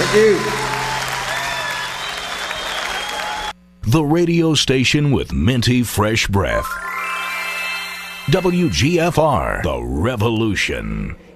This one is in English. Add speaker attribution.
Speaker 1: Thank you.
Speaker 2: The radio station with minty fresh breath. WGFR, The Revolution.